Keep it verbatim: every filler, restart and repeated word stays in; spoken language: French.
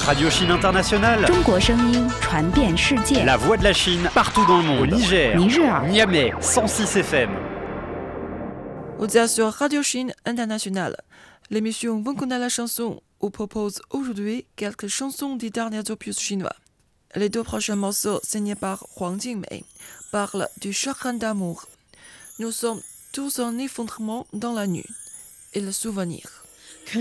Radio Chine Internationale. 中国声音传遍世界。 La voix de la Chine partout dans le monde. Au Niger, 尼日尔 Niamey, cent six F M. Vous êtes sur Radio Chine Internationale. L'émission Vous connaissez la chanson vous propose aujourd'hui quelques chansons des derniers opus chinois. Les deux prochains morceaux signés par Huang Jingmei parlent du chagrin d'amour. Nous sommes tous en effondrement dans la nuit et le souvenir.